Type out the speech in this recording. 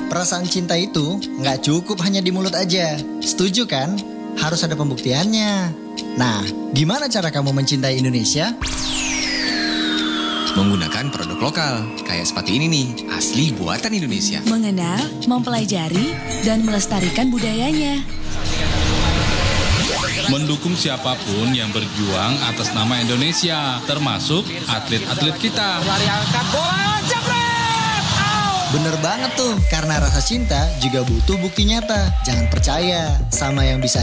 perasaan cinta itu nggak cukup hanya di mulut aja. Setuju kan? Harus ada pembuktiannya. Nah, gimana cara kamu mencintai Indonesia? Menggunakan produk lokal, kayak sepatu ini nih, asli buatan Indonesia. Mengenal, mempelajari, dan melestarikan budayanya. Mendukung siapapun yang berjuang atas nama Indonesia, termasuk atlet-atlet kita. Lari angkat bola, jebret! Bener banget tuh, karena rasa cinta juga butuh bukti nyata. Jangan percaya sama yang bisa